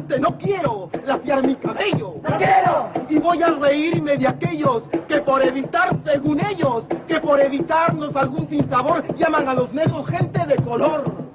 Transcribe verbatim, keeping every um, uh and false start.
obstante, no quiero laciar mi cabello. ¡No quiero! Y voy a reírme de aquellos que por evitar, según ellos, que por evitarnos algún sinsabor, llaman a los negros gente de color.